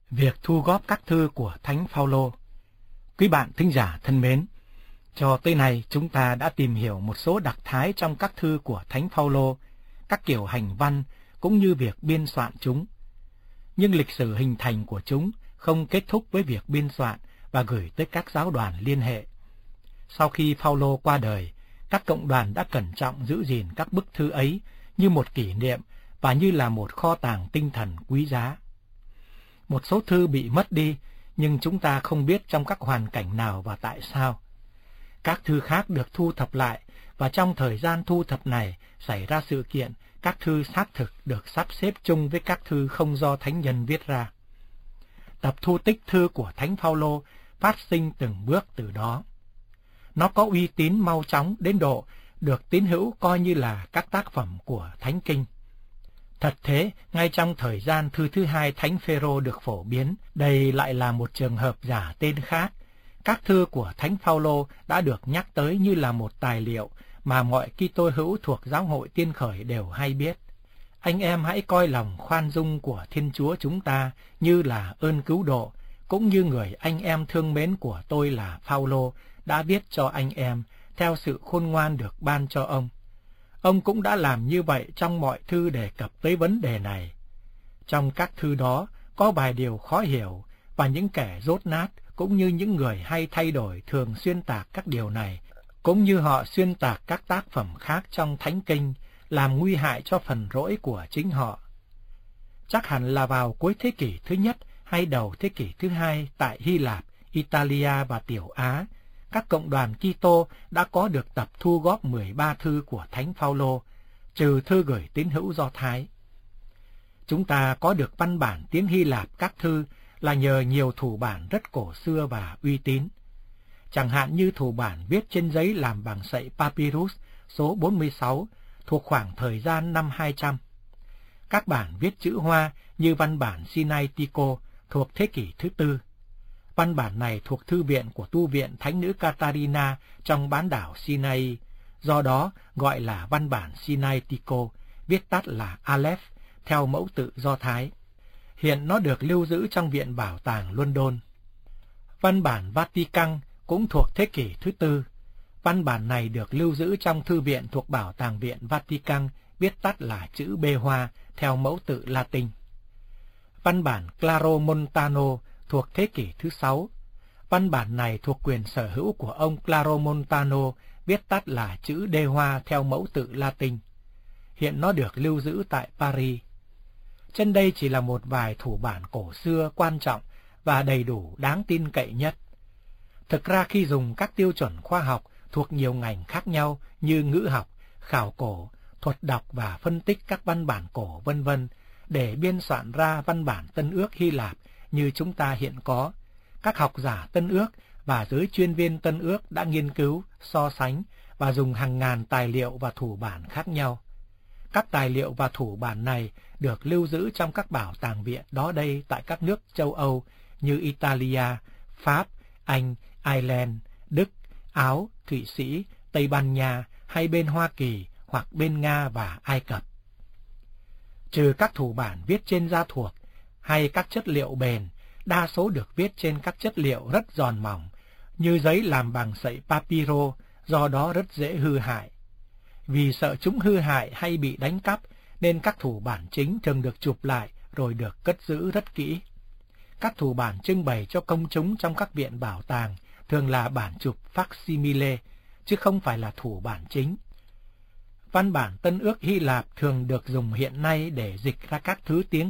Việc thu góp các thư của Thánh Phaolô. Quý bạn thính giả thân mến, cho tới nay chúng ta đã tìm hiểu một số đặc thái trong các thư của Thánh Phaolô, các kiểu hành văn cũng như việc biên soạn chúng. Nhưng lịch sử hình thành của chúng không kết thúc với việc biên soạn và gửi tới các giáo đoàn liên hệ. Sau khi Phaolô qua đời, các cộng đoàn đã cẩn trọng giữ gìn các bức thư ấy như một kỷ niệm và như là một kho tàng tinh thần quý giá. Một số thư bị mất đi, nhưng chúng ta không biết trong các hoàn cảnh nào và tại sao. Các thư khác được thu thập lại, và trong thời gian thu thập này xảy ra sự kiện các thư xác thực được sắp xếp chung với các thư không do thánh nhân viết ra. Tập thu tích thư của Thánh Phaolô phát sinh từng bước từ đó. Nó có uy tín mau chóng đến độ được tín hữu coi như là các tác phẩm của Thánh Kinh. Thật thế, ngay trong thời gian thư thứ hai Thánh Phêrô được phổ biến, đây lại là một trường hợp giả tên khác. Các thư của Thánh Phaolô đã được nhắc tới như là một tài liệu mà mọi Kitô hữu thuộc giáo hội Tiên Khởi đều hay biết. Anh em hãy coi lòng khoan dung của Thiên Chúa chúng ta như là ơn cứu độ, cũng như người anh em thương mến của tôi là Phaolô đã viết cho anh em theo sự khôn ngoan được ban cho ông. Ông cũng đã làm như vậy trong mọi thư đề cập tới vấn đề này. Trong các thư đó có vài điều khó hiểu, và những kẻ dốt nát cũng như những người hay thay đổi thường xuyên tạc các điều này, cũng như họ xuyên tạc các tác phẩm khác trong Thánh Kinh, làm nguy hại cho phần rỗi của chính họ. Chắc hẳn là vào cuối thế kỷ thứ nhất hay đầu thế kỷ thứ hai tại Hy Lạp, Italia và Tiểu Á, các cộng đoàn Kitô đã có được tập thu góp 13 thư của Thánh Phaolô, trừ thư gửi tín hữu Do Thái. Chúng ta có được văn bản tiếng Hy Lạp các thư là nhờ nhiều thủ bản rất cổ xưa và uy tín. Chẳng hạn như thủ bản viết trên giấy làm bằng sậy Papyrus số 46 thuộc khoảng thời gian năm 200. Các bản viết chữ Hoa như văn bản Sinaiticus thuộc thế kỷ thứ tư. Văn bản này thuộc thư viện của tu viện Thánh nữ Catarina trong bán đảo Sinai, do đó gọi là văn bản Sinaiticus, viết tắt là Aleph, theo mẫu tự Do Thái. Hiện nó được lưu giữ trong Viện Bảo tàng London. Văn bản Vatican cũng thuộc thế kỷ thứ tư. Văn bản này được lưu giữ trong thư viện thuộc Bảo tàng Viện Vatican, viết tắt là chữ B Hoa, theo mẫu tự Latin. Văn bản Claro Montano thuộc thế kỷ thứ sáu. Văn bản này thuộc quyền sở hữu của ông Claro Montano, viết tắt là chữ D Hoa, theo mẫu tự Latin. Hiện nó được lưu giữ tại Paris. Trên đây chỉ là một vài thủ bản cổ xưa quan trọng và đầy đủ đáng tin cậy nhất. Thực ra khi dùng các tiêu chuẩn khoa học thuộc nhiều ngành khác nhau như ngữ học, khảo cổ, thuật đọc và phân tích các văn bản cổ vân vân để biên soạn ra văn bản Tân Ước Hy Lạp như chúng ta hiện có, các học giả Tân Ước và giới chuyên viên Tân Ước đã nghiên cứu, so sánh và dùng hàng ngàn tài liệu và thủ bản khác nhau. Các tài liệu và thủ bản này được lưu giữ trong các bảo tàng viện đó đây tại các nước châu Âu như Italia, Pháp, Anh, Ireland, Đức, Áo, Thụy Sĩ, Tây Ban Nha hay bên Hoa Kỳ hoặc bên Nga và Ai Cập. Trừ các thủ bản viết trên da thuộc hay các chất liệu bền, đa số được viết trên các chất liệu rất giòn mỏng như giấy làm bằng sậy papiro, do đó rất dễ hư hại. Vì sợ chúng hư hại hay bị đánh cắp nên các thủ bản chính thường được chụp lại rồi được cất giữ rất kỹ. Các thủ bản trưng bày cho công chúng trong các viện bảo tàng thường là bản chụp facsimile, chứ không phải là thủ bản chính. Văn bản Tân Ước Hy Lạp thường được dùng hiện nay để dịch ra các thứ tiếng